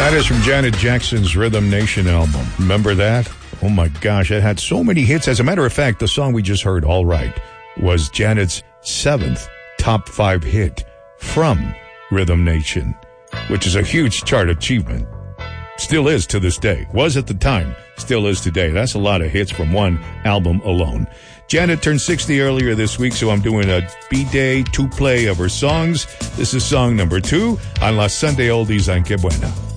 That is from Janet Jackson's Rhythm Nation album. Remember that? Oh my gosh, it had so many hits. As a matter of fact, the song we just heard, All Right, was Janet's 7th top 5 hit from Rhythm Nation, which is a huge chart achievement. Still is to this day. Was at the time, still is today. That's a lot of hits from one album alone. Janet turned 60 earlier this week, so I'm doing a B-Day 2-play of her songs. This is song number 2 on La Sunday Oldies on Que Buena.